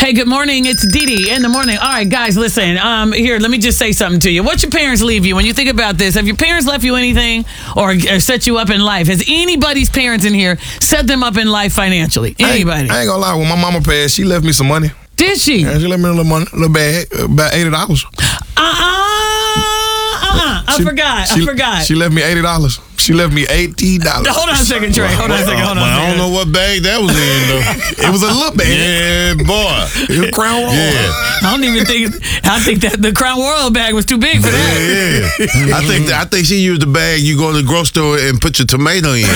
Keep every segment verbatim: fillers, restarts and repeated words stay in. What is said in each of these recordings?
Hey, good morning. It's Dee Dee in the morning. All right, guys, listen. Um, here, let me just say something to you. What your parents leave you? When you think about this, have your parents left you anything or, or set you up in life? Has anybody's parents in here set them up in life financially? Anybody? I ain't, I ain't gonna lie. When my mama passed, she left me some money. Did she? Yeah, she left me a little money, a little bag, about eighty dollars. Uh-uh. Uh-uh. I She- forgot. She, I forgot. She left me eighty dollars. She left me eighty dollars. Hold on a second, Trey. Hold on a second. Hold on a But second. I don't know what bag that was in, though. It was a little bag. Yeah, boy. It was Crown Royal. Yeah. I don't even think. I think that the Crown Royal bag was too big for that. Yeah, yeah. I think that, I think she used the bag you go to the grocery store and put your tomato in.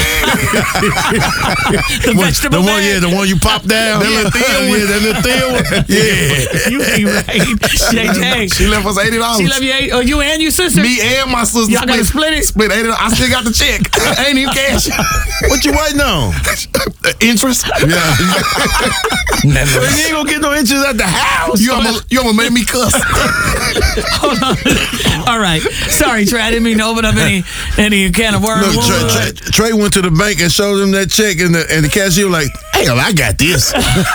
The vegetable the one, bag. yeah, the one you pop down. That little thin one. Yeah, that little thin one. Yeah. You be right. J J. She left us eighty dollars. She left you eight. Oh, you and your sister? Me and my sister. Y'all gotta split it? Split eighty dollars. I still got the check. I ain't even cash. What you waiting on? Interest. Yeah. Never. You ain't gonna get no interest at the house. You almost, you almost made me cuss. Hold on. All right. Sorry, Trey. I didn't mean to open up any any can of worms. Look, Trey, Trey, Trey went to the bank and showed him that check, and the, and the cashier was like, hell, I got this.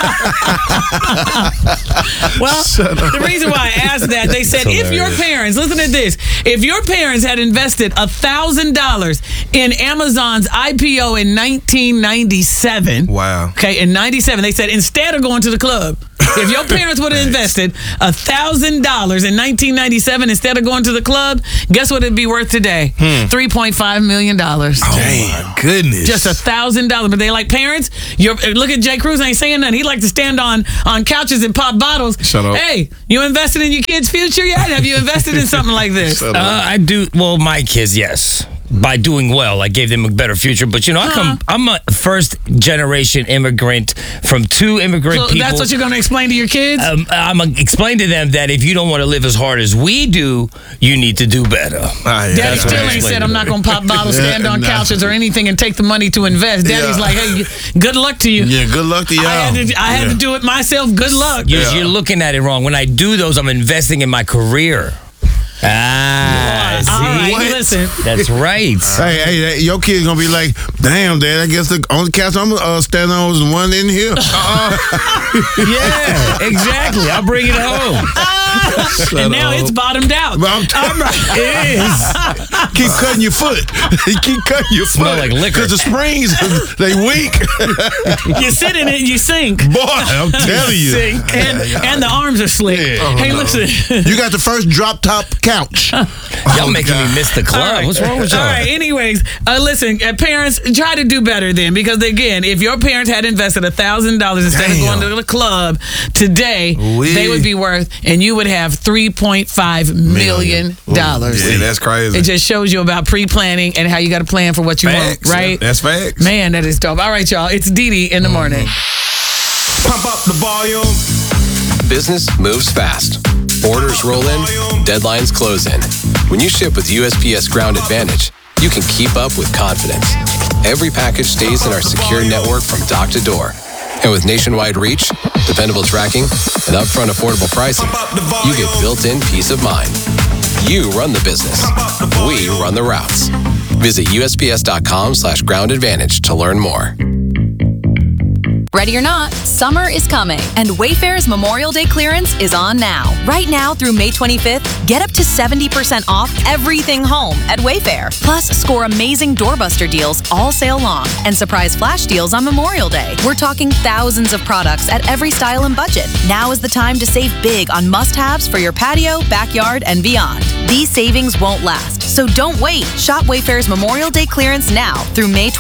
Well, the reason why I asked that, they said if your parents, listen to this, if your parents had invested one thousand dollars in Amazon's I P O in nineteen ninety-seven. Wow. Okay, in ninety-seven, they said instead of going to the club, if your parents would have invested one thousand dollars in nineteen ninety-seven instead of going to the club, guess what it'd be worth today? three point five million dollars. Oh, my goodness. Just a thousand dollars, but they like parents. You're look at Jay Cruz ain't saying nothing. He like to stand on on couches and pop bottles. Shut up. Hey, you invested in your kids' future yet? Have you invested in something like this? Shut Uh, I do. Well, my kids, yes. By doing well, I gave them a better future. But you know, I come. I'm a first generation immigrant from two immigrant So people. that's what you're going to explain to your kids? Um, I'm gonna explain to them that if you don't want to live as hard as we do, you need to do better. Ah, yeah, Daddy that's what still I ain't explained said to I'm not going to pop bottles, stand on nah. couches or anything and take the money to invest. Daddy's Yeah. like, hey, good luck to you. Yeah, good luck to y'all. I had to, I had to do it myself. Good luck. You're, Yeah. you're looking at it wrong. When I do those, I'm investing in my career. Ah, see? All right, What? listen. That's right. Hey, hey, hey, your kid's gonna be like, damn, Dad, I guess the only couch I'm uh, standing on is the one in here. Yeah, exactly. I'll bring it home. And now up. it's bottomed out. But I'm I'm right. It is. keep cutting your foot. keep cutting your foot. Smell like liquor. Because the springs, they weak. You sit in it, you sink. Boy, I'm telling you. Sink. And, and the arms are slick. Yeah. Hey, listen. You got the first drop top couch. Y'all making me miss the club. All right. What's wrong with y'all? All right. Anyways, uh, listen, uh, parents, try to do better then, because again, if your parents had invested a thousand dollars instead Damn. of going to the club today, Wee. they would be worth, and you would have three point five million dollars. Yeah, that's crazy. It just shows you about pre-planning and how you got to plan for what you Facts. want, right? That's facts. Man, that is dope. All right, y'all. It's Dee Dee in the morning. Pump up the volume. Business moves fast. Orders roll in, deadlines close in. When you ship with U S P S Ground Advantage, you can keep up with confidence. Every package stays in our secure network from dock to door. And with nationwide reach, dependable tracking, and upfront affordable pricing, you get built-in peace of mind. You run the business. We run the routes. Visit U S P S dot com slash ground advantage to learn more. Ready or not, summer is coming, and Wayfair's Memorial Day clearance is on now. Right now through May twenty-fifth, get up to seventy percent off everything home at Wayfair. Plus, score amazing doorbuster deals all sale long and surprise flash deals on Memorial Day. We're talking thousands of products at every style and budget. Now is the time to save big on must-haves for your patio, backyard, and beyond. These savings won't last, so don't wait. Shop Wayfair's Memorial Day clearance now through May twenty-fifth.